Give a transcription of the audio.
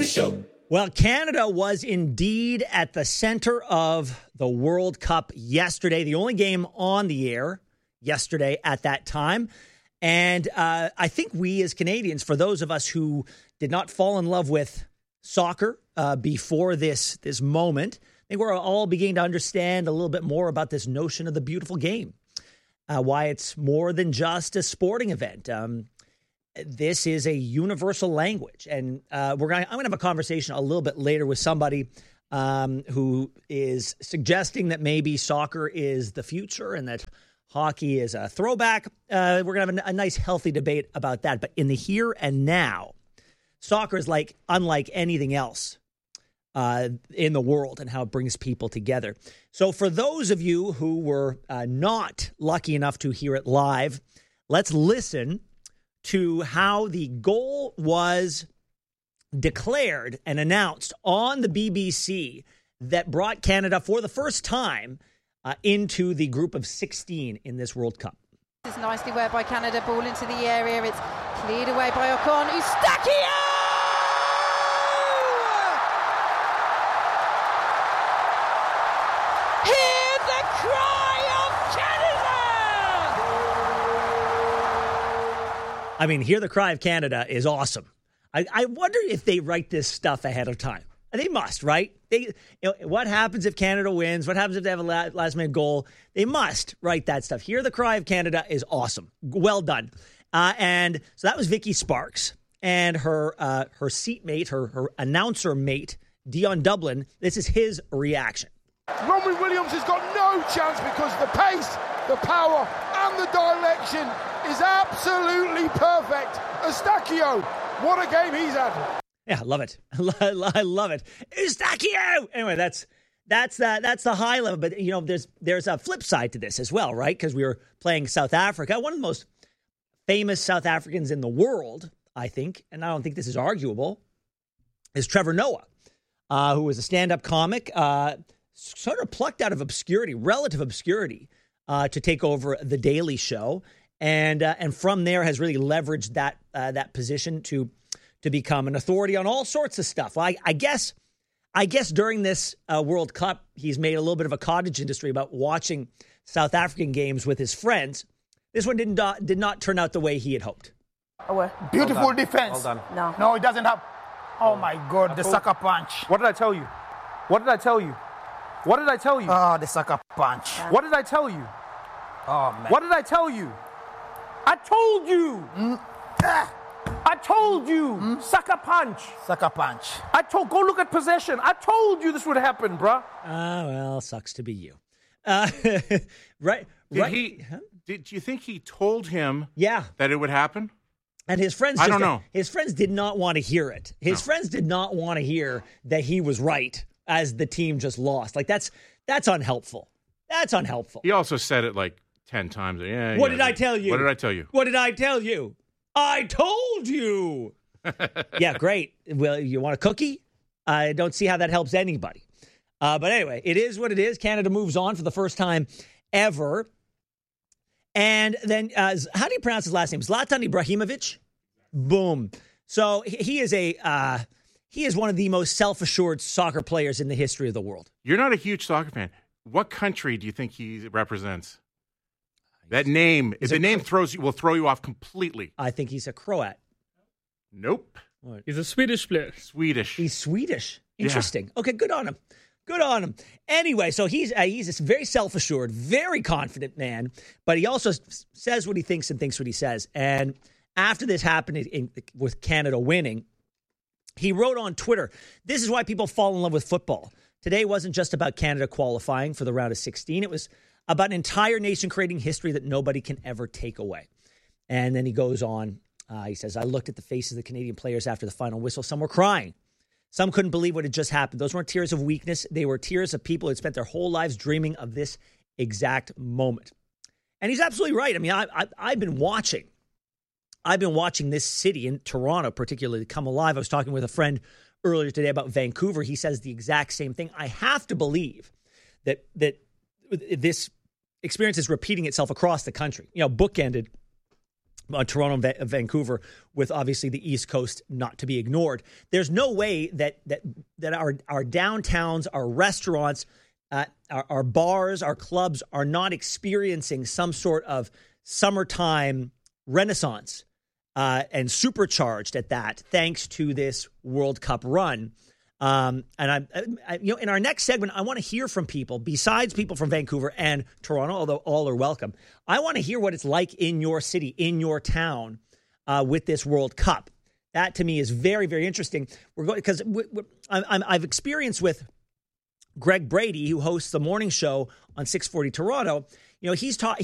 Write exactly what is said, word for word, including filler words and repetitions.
Show. Well, Canada was indeed at the center of the World Cup yesterday, the only game on the air yesterday at that time. And uh, I think we as Canadians, for those of us who did not fall in love with soccer uh, before this, this moment, I think we're all beginning to understand a little bit more about this notion of the beautiful game, uh, why it's more than just a sporting event. Um, this is a universal language. And uh, we're going I'm going to have a conversation a little bit later with somebody um, who is suggesting that maybe soccer is the future and that hockey is a throwback. Uh, we're going to have a, a nice, healthy debate about that. But in the here and now, soccer is like unlike anything else uh, in the world and how it brings people together. So for those of you who were uh, not lucky enough to hear it live, let's listen to how the goal was declared and announced on the B B C that brought Canada for the first time uh, into the group of sixteen in this World Cup. This is nicely worked by Canada, ball into the area, it's cleared away by Ocon, Eustáquio! Hear the cry of Canada! I mean, hear the cry of Canada is awesome. I, I wonder if they write this stuff ahead of time. They must, right? They, you know, what happens if Canada wins? What happens if they have a last-minute goal? They must write that stuff. Hear the cry of Canada is awesome. Well done. Uh, and so that was Vicky Sparks and her uh, her seatmate, her her announcer mate, Dion Dublin. This is his reaction. Roman Williams has got no chance because the pace, the power, and the direction is absolutely perfect. Eustáquio, what a game he's had. Yeah, I love it. I love it. Eustáquio! Anyway, that's that's that that's the high level. But you know, there's there's a flip side to this as well, right? Because we were playing South Africa, one of the most famous South Africans in the world, I think, and I don't think this is arguable, is Trevor Noah, uh, who was a stand-up comic, uh, sort of plucked out of obscurity, relative obscurity, uh, to take over The Daily Show, and uh, and from there has really leveraged that uh, that position to. to become an authority on all sorts of stuff. Well, I, I guess I guess during this uh, World Cup, he's made a little bit of a cottage industry about watching South African games with his friends. This one didn't uh, did not turn out the way he had hoped. Oh, Beautiful well defense. Well done. No. No, it doesn't have... Oh, my God, the sucker punch. What did I tell you? What did I tell you? What did I tell you? Oh, the sucker punch. What did I tell you? Oh, man. What did I tell you? I told you. Mm. Ah. I told you. Mm. Sucker punch. Sucker punch. I told. Go look at possession. I told you this would happen, bruh. Ah, uh, well, sucks to be you. Uh, right. Did right. he? Did you think he told him? Yeah. That it would happen? And his friends. I just, don't know. His friends did not want to hear it. His no. friends did not want to hear that he was right as the team just lost. Like that's that's unhelpful. That's unhelpful. He also said it like ten times. Yeah. What yeah, did I tell you? What did I tell you? What did I tell you? I told you. Yeah, great. Well, you want a cookie? I don't see how that helps anybody. Uh, but anyway, it is what it is. Canada moves on for the first time ever. And then, uh, how do you pronounce his last name? Zlatan Ibrahimovic? Boom. So he is a uh, he is one of the most self-assured soccer players in the history of the world. You're not a huge soccer fan. What country do you think he represents? That name, if the name throws you, will throw you off completely. I think he's a Croat. Nope. What? He's a Swedish player. Swedish. He's Swedish. Interesting. Yeah. Okay, good on him. Good on him. Anyway, so he's uh, he's a very self-assured, very confident man, but he also s- says what he thinks and thinks what he says. And after this happened in, in, with Canada winning, he wrote on Twitter, "This is why people fall in love with football. Today wasn't just about Canada qualifying for the round of sixteen. It was about an entire nation creating history that nobody can ever take away." And then he goes on. Uh, he says, "I looked at the faces of the Canadian players after the final whistle. Some were crying. Some couldn't believe what had just happened. Those weren't tears of weakness. They were tears of people who had spent their whole lives dreaming of this exact moment." And he's absolutely right. I mean, I, I, I've been watching. I've been watching this city in Toronto particularly come alive. I was talking with a friend earlier today about Vancouver. He says the exact same thing. I have to believe that that this experience is repeating itself across the country. You know, bookended Uh, Toronto and Va- Vancouver, with obviously the East Coast not to be ignored. There's no way that that that our our downtowns, our restaurants, uh, our, our bars, our clubs are not experiencing some sort of summertime renaissance uh, and supercharged at that, thanks to this World Cup run. Um, and I, I, you know, in our next segment, I want to hear from people besides people from Vancouver and Toronto, although all are welcome. I want to hear what it's like in your city, in your town, uh, with this World Cup. That to me is very, very interesting. We're going because I'm, I've experienced with Greg Brady, who hosts the morning show on six forty Toronto. You know, he's taught.